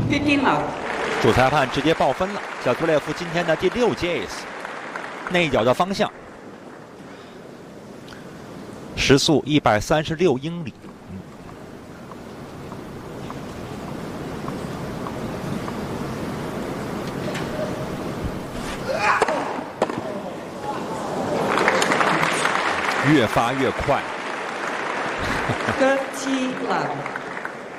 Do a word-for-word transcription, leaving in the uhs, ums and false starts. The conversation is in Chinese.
fifteen love。 主裁判直接报分了，小图列夫今天的第六 J S， 内角的方向，时速一百三十六英里。越发越快。 thirty love。